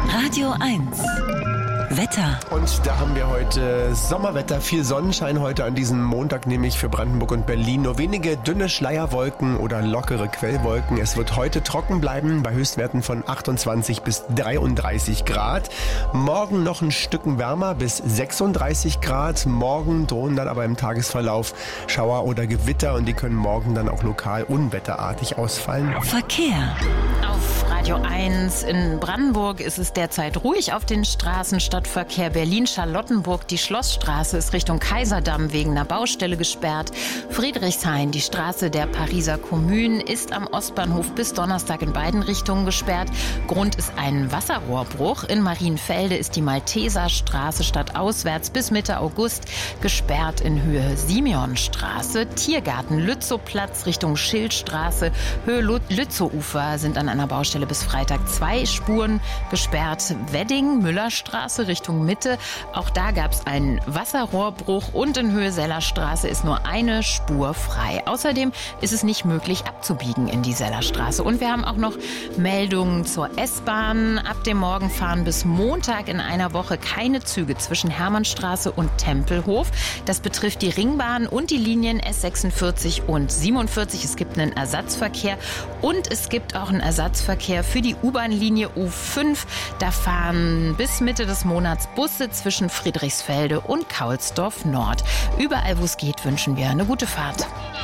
Radio 1. Wetter. Und da haben wir heute Sommerwetter, viel Sonnenschein heute an diesem Montag, nämlich für Brandenburg und Berlin. Nur wenige dünne Schleierwolken oder lockere Quellwolken. Es wird heute trocken bleiben bei Höchstwerten von 28 bis 33 Grad. Morgen noch ein Stück wärmer bis 36 Grad. Morgen drohen dann aber im Tagesverlauf Schauer oder Gewitter und die können morgen dann auch lokal unwetterartig ausfallen. Verkehr. Auf Radio 1 in Brandenburg ist es derzeit ruhig auf den Straßen. Stadtverkehr Berlin-Charlottenburg. Die Schlossstraße ist Richtung Kaiserdamm wegen einer Baustelle gesperrt. Friedrichshain, die Straße der Pariser Kommune, ist am Ostbahnhof bis Donnerstag in beiden Richtungen gesperrt. Grund ist ein Wasserrohrbruch. In Marienfelde ist die Malteserstraße stadtauswärts bis Mitte August gesperrt in Höhe Simeonstraße. Tiergarten Lützowplatz Richtung Schildstraße, Höhe Lützowufer sind an einer Baustelle bis Freitag 2 Spuren gesperrt. Wedding Müllerstraße Richtung Mitte. Auch da gab es einen Wasserrohrbruch und in Höhe Sellerstraße ist nur eine Spur frei. Außerdem ist es nicht möglich abzubiegen in die Sellerstraße. Und wir haben auch noch Meldungen zur S-Bahn. Ab dem Morgen fahren bis Montag in einer Woche keine Züge zwischen Hermannstraße und Tempelhof. Das betrifft die Ringbahn und die Linien S46 und 47. Es gibt einen Ersatzverkehr und es gibt auch einen Ersatzverkehr für die U-Bahn-Linie U5. Da fahren bis Mitte des Monats Busse zwischen Friedrichsfelde und Kaulsdorf Nord. Überall, wo es geht, wünschen wir eine gute Fahrt.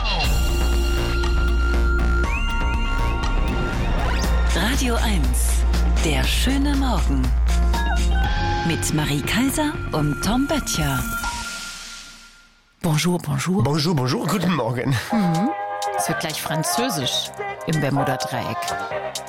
Radio 1. Der schöne Morgen. Mit Marie Kaiser und Tom Böttcher. Bonjour, bonjour. Bonjour, bonjour, guten Morgen. Es wird gleich französisch im Bermuda-Dreieck.